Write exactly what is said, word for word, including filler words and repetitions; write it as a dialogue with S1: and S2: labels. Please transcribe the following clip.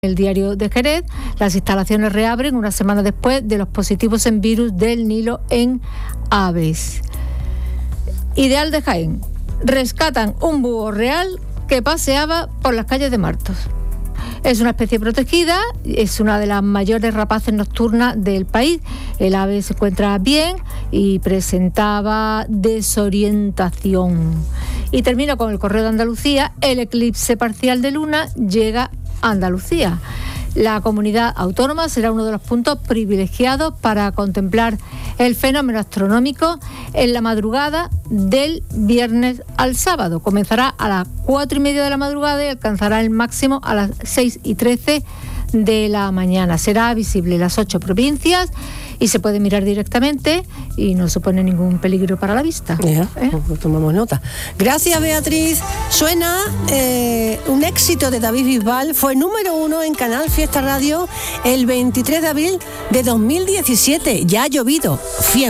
S1: El diario de Jerez, las instalaciones reabren una semana después de los positivos en virus del Nilo en aves. Ideal de Jaén, rescatan un búho real que paseaba por las calles de Martos. Es una especie protegida, es una de las mayores rapaces nocturnas del país. El ave se encuentra bien y presentaba desorientación. Y termino con el Correo de Andalucía. El eclipse parcial de luna llega a Andalucía. La comunidad autónoma será uno de los puntos privilegiados para contemplar el fenómeno astronómico en la madrugada del viernes al sábado. Comenzará a las cuatro y media de la madrugada y alcanzará el máximo a las seis y trece de la mañana. Será visible en las ocho provincias y se puede mirar directamente y no supone ningún peligro para la vista.
S2: Ya,
S1: ¿Eh?
S2: pues tomamos nota. Gracias, Beatriz. Suena eh, un éxito de David Bisbal, fue número uno en Canal Fiesta Radio el veintitrés de abril de dos mil diecisiete. Ya ha llovido. Fiebre.